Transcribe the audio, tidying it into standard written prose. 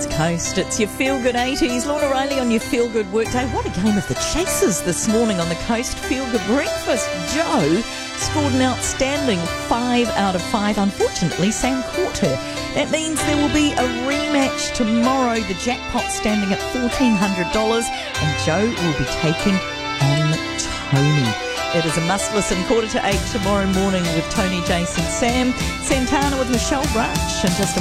East Coast. It's your Feel Good 80s. Lorna Riley on your Feel Good Workday. What a game of the Chasers this morning on the coast. Feel Good Breakfast. Joe scored an outstanding 5 out of 5. Unfortunately, Sam caught her. That means there will be a rematch tomorrow. The jackpot standing at $1,400 and Joe will be taking on Tony. It is a must-listen 7:45 tomorrow morning with Tony, Jason, Sam, Santana with Michelle Branch, and just a